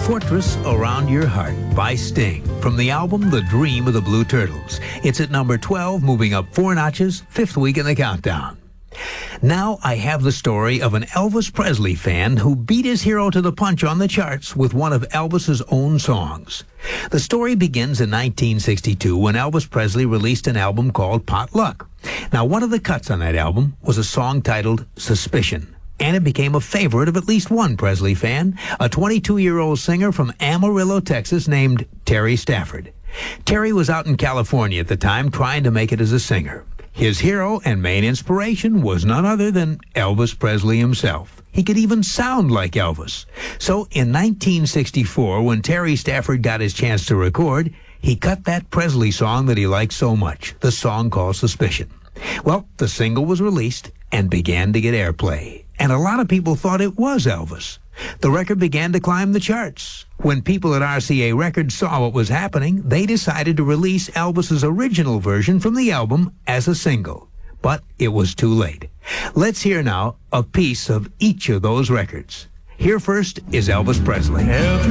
Fortress Around Your Heart by Sting from the album The Dream of the Blue Turtles. It's at number 12, moving up 4 notches, 5th week in the countdown. Now I have the story of an Elvis Presley fan who beat his hero to the punch on the charts with one of Elvis's own songs. The story begins in 1962 when Elvis Presley released an album called Pot Luck. Now, one of the cuts on that album was a song titled Suspicion, and it became a favorite of at least one Presley fan, a 22-year-old singer from Amarillo, Texas, named Terry Stafford. Terry was out in California at the time trying to make it as a singer. His hero and main inspiration was none other than Elvis Presley himself. He could even sound like Elvis. So in 1964, when Terry Stafford got his chance to record, he cut that Presley song that he liked so much, the song called Suspicion. Well, the single was released and began to get airplay, and a lot of people thought it was Elvis. The record began to climb the charts. When people at RCA Records saw what was happening, they decided to release Elvis's original version from the album as a single. But it was too late. Let's hear now a piece of each of those records. Here first is Elvis Presley.